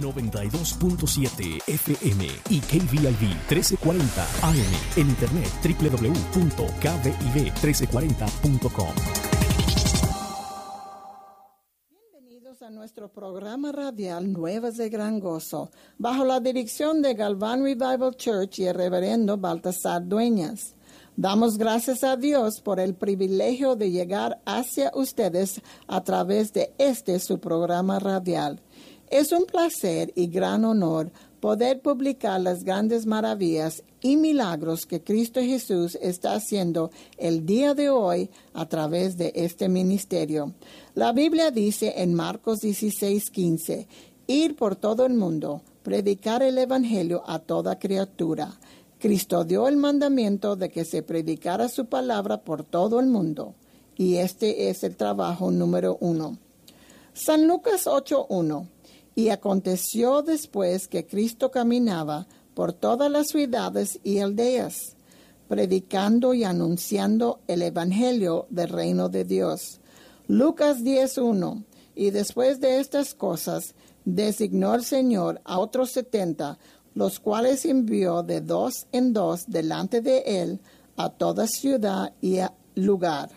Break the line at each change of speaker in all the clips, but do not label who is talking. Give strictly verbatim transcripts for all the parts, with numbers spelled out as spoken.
noventa y dos punto siete F M y K V I V trece cuarenta A M. En internet doble u doble u doble u punto k v i v trece cuarenta punto com.
Bienvenidos a nuestro programa radial Nuevas de Gran Gozo, bajo la dirección de Galván Revival Church y el reverendo Baltasar Dueñas. Damos gracias a Dios por el privilegio de llegar hacia ustedes a través de este su programa radial. Es un placer y gran honor poder publicar las grandes maravillas y milagros que Cristo Jesús está haciendo el día de hoy a través de este ministerio. La Biblia dice en Marcos dieciséis quince, ir por todo el mundo, predicar el evangelio a toda criatura. Cristo dio el mandamiento de que se predicara su palabra por todo el mundo, y este es el trabajo número uno. San Lucas ocho uno. Y aconteció después que Cristo caminaba por todas las ciudades y aldeas, predicando y anunciando el evangelio del reino de Dios. Lucas diez uno. Y después de estas cosas, designó el Señor a otros setenta, los cuales envió de dos en dos delante de él a toda ciudad y lugar.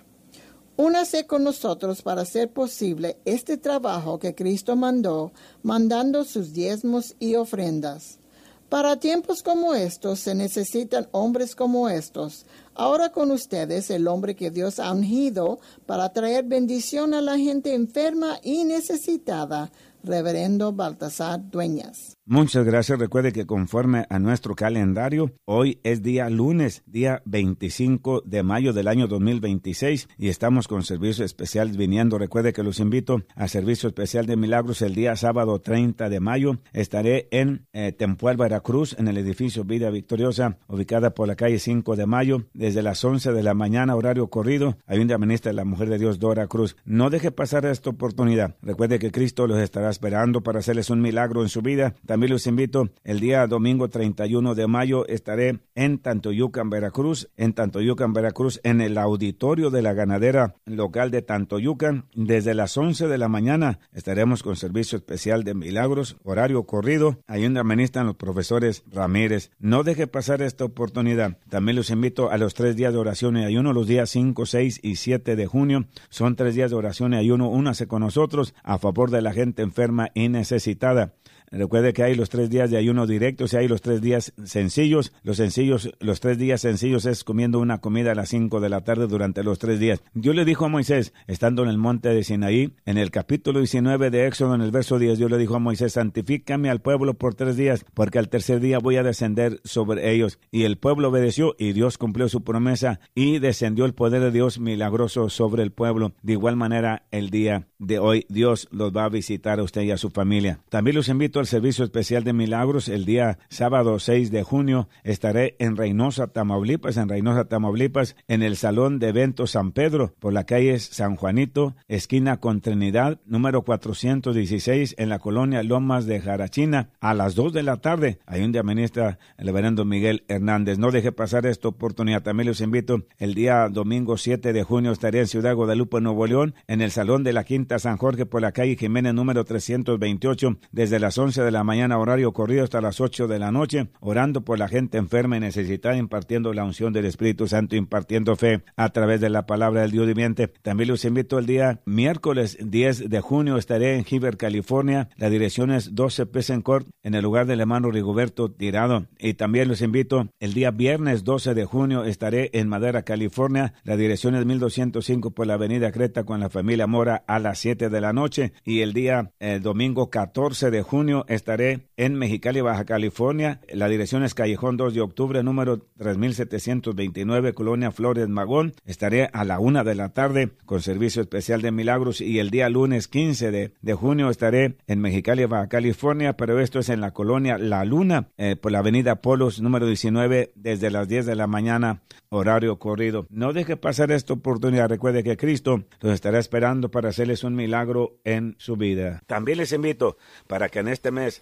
Únase con nosotros para hacer posible este trabajo que Cristo mandó, mandando sus diezmos y ofrendas. Para tiempos como estos se necesitan hombres como estos. Ahora con ustedes el hombre que Dios ha ungido para traer bendición a la gente enferma y necesitada, reverendo Baltasar Dueñas.
Muchas gracias. Recuerde que conforme a nuestro calendario, hoy es día lunes, día veinticinco de mayo del año dos mil veintiséis, y estamos con servicio especial viniendo. Recuerde que los invito a servicio especial de milagros el día sábado treinta de mayo. Estaré en eh, Tempuel, Veracruz, en el edificio Vida Victoriosa, ubicada por la calle cinco de mayo, desde las once de la mañana, horario corrido. Hay un administra la Mujer de Dios, Dora Cruz. No deje pasar esta oportunidad. Recuerde que Cristo los estará esperando para hacerles un milagro en su vida. También los invito, el día domingo treinta y uno de mayo estaré en Tantoyucan, Veracruz, en Tantoyucan, Veracruz, en el auditorio de la ganadera local de Tantoyucan. Desde las once de la mañana estaremos con servicio especial de milagros, horario corrido. Ahí donde administran los profesores Ramírez. No deje pasar esta oportunidad. También los invito a los tres días de oración y ayuno, los días cinco, seis y siete de junio. Son tres días de oración y ayuno. Únase con nosotros a favor de la gente enferma y necesitada. Recuerde que hay los tres días de ayuno directos y hay los tres días sencillos. Los sencillos, los tres días sencillos es comiendo una comida a las cinco de la tarde durante los tres días. Dios le dijo a Moisés, estando en el monte de Sinaí, en el capítulo diecinueve de Éxodo, en el verso diez, Dios le dijo a Moisés, santifícame al pueblo por tres días, porque al tercer día voy a descender sobre ellos. Y el pueblo obedeció y Dios cumplió su promesa y descendió el poder de Dios milagroso sobre el pueblo. De igual manera, el día de hoy, Dios los va a visitar a usted y a su familia. También los invito al servicio especial de milagros. El día sábado seis de junio estaré en Reynosa, Tamaulipas, en Reynosa, Tamaulipas, en el Salón de Eventos San Pedro, por la calle San Juanito, esquina con Trinidad, número cuatrocientos dieciséis, en la colonia Lomas de Jarachina, a las dos de la tarde. Ahí donde administra el reverendo Miguel Hernández. No deje pasar esta oportunidad. También los invito, el día domingo siete de junio estaré en Ciudad Guadalupe, Nuevo León, en el Salón de la Quinta San Jorge, por la calle Jiménez, número trescientos veintiocho, desde las once de la mañana, horario corrido, hasta las ocho de la noche, orando por la gente enferma y necesitada, impartiendo la unción del Espíritu Santo, impartiendo fe a través de la palabra del Dios viviente. También los invito el día miércoles diez de junio, estaré en Heber, California. La dirección es doce Peasant Court, en el lugar del hermano Rigoberto Tirado. Y también los invito el día viernes doce de junio, estaré en Madera, California. La dirección es mil doscientos cinco por la avenida Creta, con la familia Mora, a las siete de la noche. Y el día el domingo catorce de junio estaré en Mexicali, Baja California. La dirección es Callejón dos de octubre, número tres mil setecientos veintinueve, Colonia Flores Magón. Estaré a la una de la tarde con servicio especial de milagros. Y el día lunes quince de, de junio estaré en Mexicali, Baja California, pero esto es en la colonia La Luna, eh, por la avenida Polos, número diecinueve, desde las diez de la mañana, horario corrido. No deje pasar esta oportunidad. Recuerde que Cristo los estará esperando para hacerles un milagro en su vida. También les invito para que en este mes haga una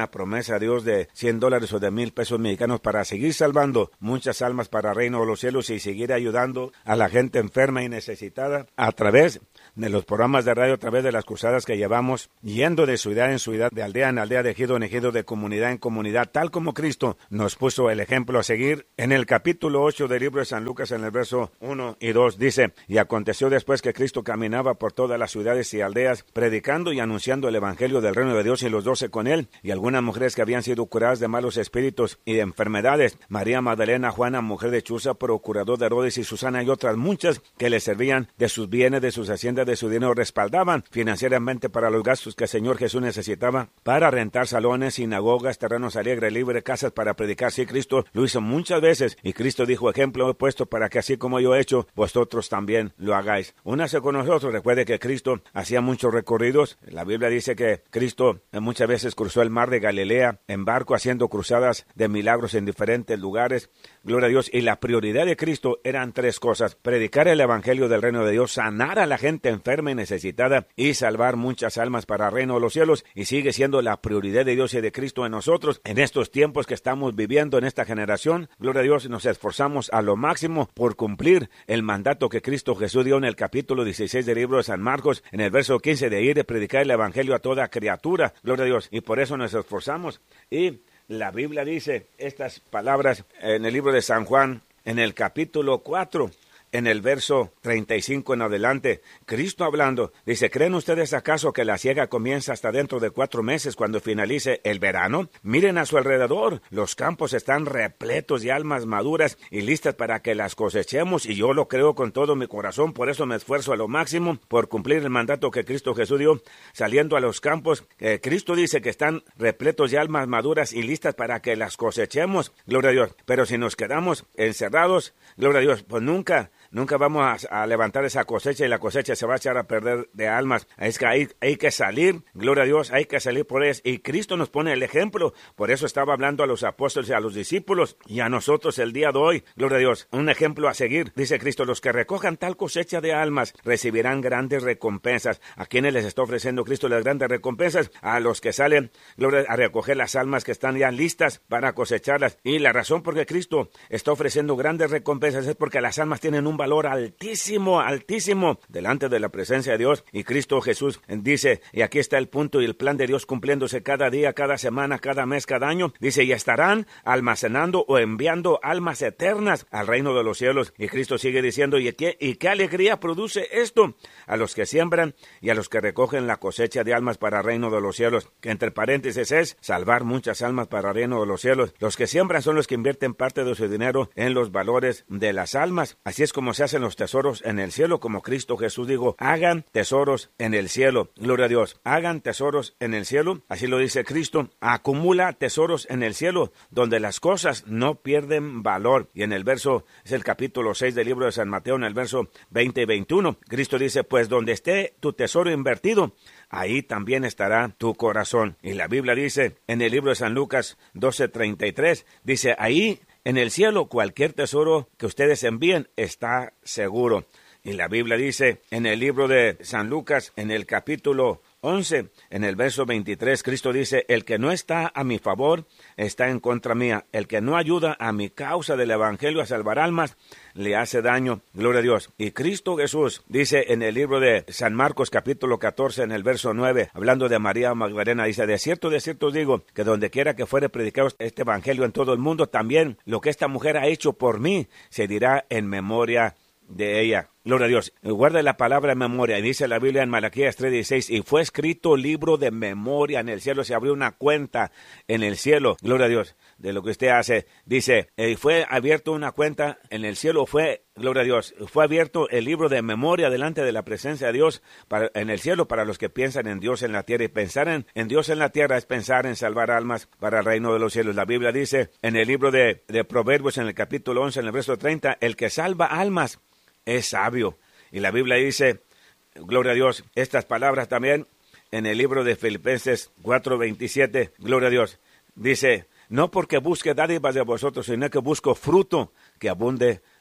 una promesa a Dios de cien dólares o de mil pesos mexicanos para seguir salvando muchas almas para el reino de los cielos y seguir ayudando a la gente enferma y necesitada a través de los programas de radio, a través de las cruzadas que llevamos, yendo de ciudad en ciudad, de aldea en aldea, de ejido en ejido, de comunidad en comunidad, tal como Cristo nos puso el ejemplo a seguir. En el capítulo ocho del libro de San Lucas, en el verso uno y dos, dice: y aconteció después que Cristo caminaba por todas las ciudades y aldeas, predicando y anunciando el evangelio del reino de Dios, y los doce con él, y algunas mujeres que habían sido curadas de malos espíritus y de enfermedades, María Magdalena, Juana, mujer de Chuza, procurador de Herodes, y Susana, y otras muchas que le servían de sus bienes, de sus haciendas, de su dinero, respaldaban financieramente para los gastos que el Señor Jesús necesitaba para rentar salones, sinagogas, terrenos alegres, libres, casas para predicar. Sí, Cristo lo hizo muchas veces, y Cristo dijo: ejemplo he puesto para que así como yo he hecho, vosotros también lo hagáis. Únase con nosotros. Recuerde que Cristo hacía muchos recorridos. La Biblia dice que Cristo muchas veces cruzó el mar de Galilea en barco, haciendo cruzadas de milagros en diferentes lugares. Gloria a Dios. Y la prioridad de Cristo eran tres cosas: predicar el evangelio del reino de Dios, sanar a la gente enferma y necesitada, y salvar muchas almas para el reino de los cielos. Y sigue siendo la prioridad de Dios y de Cristo en nosotros en estos tiempos que estamos viviendo en esta generación. Gloria a Dios. Nos esforzamos a lo máximo por cumplir el mandato que Cristo Jesús dio en el capítulo dieciséis del libro de San Marcos, en el verso quince, de ir y predicar el evangelio a toda criatura. Gloria a Dios. Y por eso nos esforzamos. Y la Biblia dice estas palabras en el libro de San Juan, en el capítulo cuatro, en el verso treinta y cinco en adelante, Cristo hablando, dice: ¿creen ustedes acaso que la siega comienza hasta dentro de cuatro meses cuando finalice el verano? Miren a su alrededor, los campos están repletos de almas maduras y listas para que las cosechemos, y yo lo creo con todo mi corazón. Por eso me esfuerzo a lo máximo por cumplir el mandato que Cristo Jesús dio, saliendo a los campos. Eh, Cristo dice que están repletos de almas maduras y listas para que las cosechemos, gloria a Dios. Pero si nos quedamos encerrados, gloria a Dios, pues nunca Nunca vamos a, a levantar esa cosecha, y la cosecha se va a echar a perder de almas. Es que hay, hay que salir, gloria a Dios, hay que salir por ellas. Y Cristo nos pone el ejemplo. Por eso estaba hablando a los apóstoles y a los discípulos, y a nosotros el día de hoy, gloria a Dios, un ejemplo a seguir. Dice Cristo: los que recojan tal cosecha de almas recibirán grandes recompensas. ¿A quienes les está ofreciendo Cristo las grandes recompensas? A los que salen, gloria, a recoger las almas que están ya listas para cosecharlas. Y la razón por qué Cristo está ofreciendo grandes recompensas es porque las almas tienen un valor altísimo, altísimo delante de la presencia de Dios. Y Cristo Jesús dice, y aquí está el punto y el plan de Dios cumpliéndose cada día, cada semana, cada mes, cada año. Dice: y estarán almacenando o enviando almas eternas al reino de los cielos. Y Cristo sigue diciendo: ¿y qué, y qué alegría produce esto? A los que siembran y a los que recogen la cosecha de almas para el reino de los cielos, que entre paréntesis es salvar muchas almas para el reino de los cielos. Los que siembran son los que invierten parte de su dinero en los valores de las almas. Así es como se hacen los tesoros en el cielo, como Cristo Jesús dijo: hagan tesoros en el cielo. Gloria a Dios. Hagan tesoros en el cielo. Así lo dice Cristo. Acumula tesoros en el cielo, donde las cosas no pierden valor. Y en el verso, es el capítulo seis del libro de San Mateo, en el verso veinte y veintiuno, Cristo dice: pues donde esté tu tesoro invertido, ahí también estará tu corazón. Y la Biblia dice, en el libro de San Lucas doce treinta y tres, dice: ahí en el cielo cualquier tesoro que ustedes envíen está seguro. Y la Biblia dice en el libro de San Lucas, en el capítulo once, en el verso veintitrés, Cristo dice: el que no está a mi favor está en contra mía. El que no ayuda a mi causa del evangelio a salvar almas, le hace daño. Gloria a Dios. Y Cristo Jesús dice en el libro de San Marcos, capítulo catorce, en el verso nueve, hablando de María Magdalena, dice: de cierto, de cierto os digo, que donde quiera que fuere predicado este evangelio en todo el mundo, también lo que esta mujer ha hecho por mí se dirá en memoria de ella. Gloria a Dios. Guarda la palabra en memoria. Y dice la Biblia en Malaquías tres dieciséis: y fue escrito libro de memoria en el cielo. Se abrió una cuenta en el cielo. Gloria a Dios. De lo que usted hace. Dice, y fue abierto una cuenta en el cielo. Fue, gloria a Dios, fue abierto el libro de memoria delante de la presencia de Dios para, en el cielo, para los que piensan en Dios en la tierra. Y pensar en, en Dios en la tierra es pensar en salvar almas para el reino de los cielos. La Biblia dice en el libro de, de Proverbios, en el capítulo once, en el verso treinta, el que salva almas es sabio. Y la Biblia dice, gloria a Dios, estas palabras también en el libro de Filipenses cuatro veintisiete, gloria a Dios, dice: no porque busque dádivas de vosotros, sino que busco fruto que abunde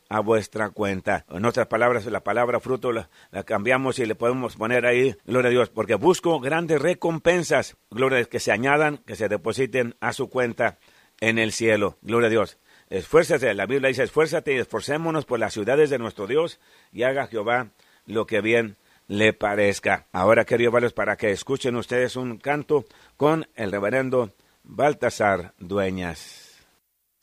a vuestra cuenta. En otras palabras, la palabra fruto la, la cambiamos y le podemos poner ahí, gloria a Dios, porque busco grandes recompensas, gloria a Dios, que se añadan, que se depositen a su cuenta en el cielo, gloria a Dios. Esfuérzate, la Biblia dice, esfuérzate y esforcémonos por las ciudades de nuestro Dios y haga Jehová lo que bien le parezca. Ahora quiero llevarles para que escuchen ustedes un canto con el reverendo Baltasar Dueñas.